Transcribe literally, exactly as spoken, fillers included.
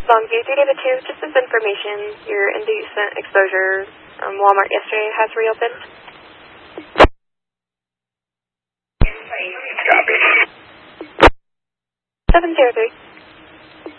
Longview three David two, just as information, your indecent exposure from Walmart yesterday has reopened. Copy. seven zero three.